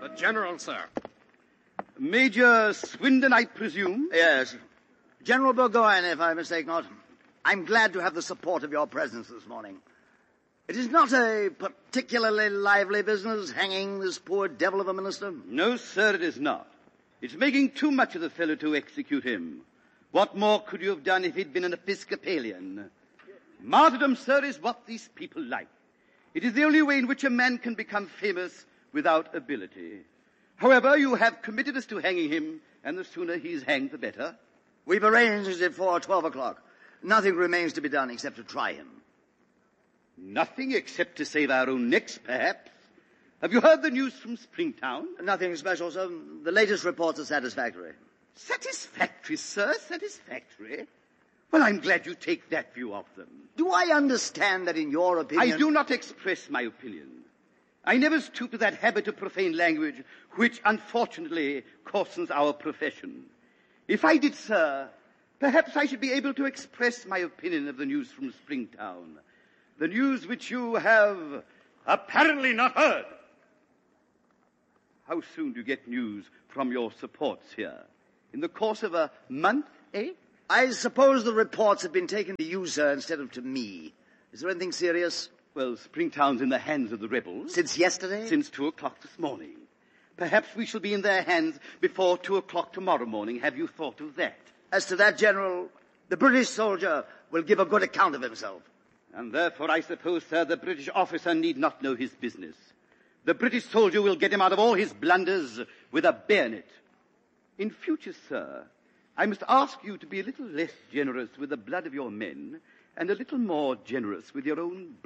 The General, sir. Major Swindon, I presume? Yes. General Burgoyne, if I mistake not. I'm glad to have the support of your presence this morning. It is not a particularly lively business, hanging this poor devil of a minister. No, sir, it is not. It's making too much of the fellow to execute him. What more could you have done if he'd been an Episcopalian? Martyrdom, sir, is what these people like. It is the only way in which a man can become famous without ability. However, you have committed us to hanging him, and the sooner he's hanged, the better. We've arranged it for 12 o'clock. Nothing remains to be done except to try him. Nothing except to save our own necks, perhaps. Have you heard the news from Springtown? Nothing special, sir. The latest reports are satisfactory. Satisfactory, sir, satisfactory. Well, I'm glad you take that view of them. Do I understand that in your opinion... I do not express my opinion. I never stoop to that habit of profane language which, unfortunately, coartens our profession. If I did, sir, perhaps I should be able to express my opinion of the news from Springtown. The news which you have apparently not heard. How soon do you get news from your supports here? In the course of a month, eh? I suppose the reports have been taken to you, sir, instead of to me. Is there anything serious? Well, Springtown's in the hands of the rebels. Since yesterday? Since 2 o'clock this morning. Perhaps we shall be in their hands before 2 o'clock tomorrow morning. Have you thought of that? As to that, General, the British soldier will give a good account of himself. And therefore, I suppose, sir, the British officer need not know his business. The British soldier will get him out of all his blunders with a bayonet. In future, sir, I must ask you to be a little less generous with the blood of your men and a little more generous with your own